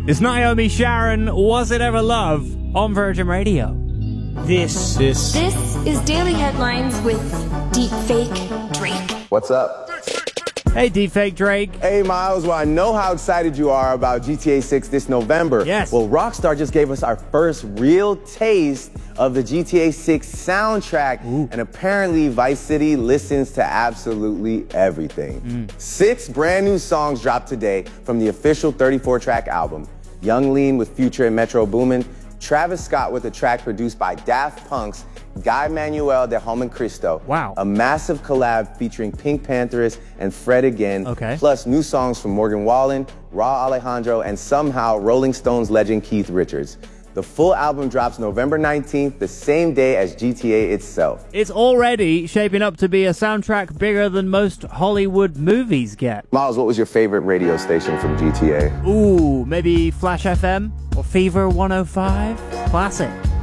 It's Naomi Sharon, Was It Ever Love, on Virgin Radio. This is Daily Headlines with Deepfake Drake. What's up? Hey, Deepfake Drake. Hey, Miles. Well, I know how excited you are about GTA 6 this November. Yes. Well, Rockstar just gave us our first real taste of the GTA 6 soundtrack. Ooh. And apparently Vice City listens to absolutely everything. 6 brand new songs dropped today from the official 34-track album. Young Lean with Future and Metro Boomin, Travis Scott with a track produced by Daft Punk's Guy Manuel de Homem Cristo. Wow. A massive collab featuring Pink Panthers and Fred again. Okay. Plus new songs from Morgan Wallen, Raw Alejandro, and somehow Rolling Stones legend Keith Richards. The full album drops November 19th, the same day as GTA itself. It's already shaping up to be a soundtrack bigger than most Hollywood movies get. Miles, what was your favorite radio station from GTA? Ooh, maybe Flash FM or Fever 105? Classic.